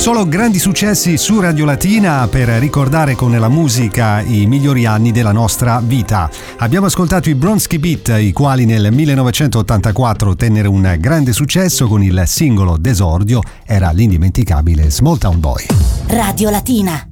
Solo grandi successi su Radio Latina per ricordare con la musica i migliori anni della nostra vita. Abbiamo ascoltato i Bronski Beat, i quali nel 1984 ottennero un grande successo con il singolo d'esordio, era l'indimenticabile Small Town Boy. Radio Latina.